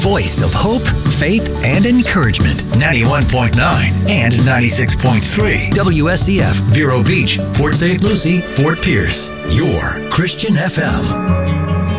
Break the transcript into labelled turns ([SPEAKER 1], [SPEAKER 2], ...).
[SPEAKER 1] Voice of hope, faith, and encouragement. 91.9 and 96.3. WSCF, Vero Beach, Port St. Lucie, Fort Pierce. Your Christian FM.